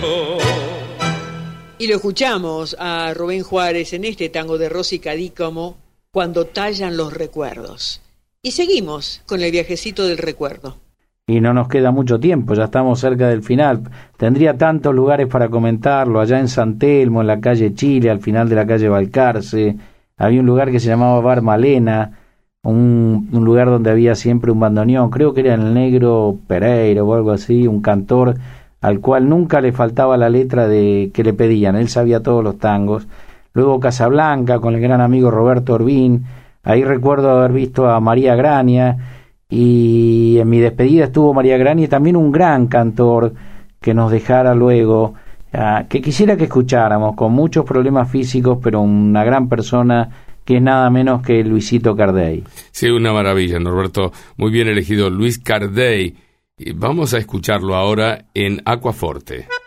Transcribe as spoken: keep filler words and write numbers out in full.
Y lo escuchamos a Rubén Juárez en este tango de Rosy Cadícamo, Cuando tallan los recuerdos. Y seguimos con el viajecito del recuerdo. Y no nos queda mucho tiempo, ya estamos cerca del final. Tendría tantos lugares para comentarlo. Allá en San Telmo, en la calle Chile, al final de la calle Balcarce, había un lugar que se llamaba Bar Malena, un, un lugar donde había siempre un bandoneón, creo que era el Negro Pereira o algo así, un cantor al cual nunca le faltaba la letra de que le pedían, él sabía todos los tangos. Luego Casablanca, con el gran amigo Roberto Orbín, ahí recuerdo haber visto a María Grania, y en mi despedida estuvo María Grania, y también un gran cantor que nos dejara luego, uh, que quisiera que escucháramos, con muchos problemas físicos, pero una gran persona, que es nada menos que Luisito Cardey. Sí, una maravilla, Norberto, muy bien elegido, Luis Cardey. Vamos a escucharlo ahora en Aquaforte.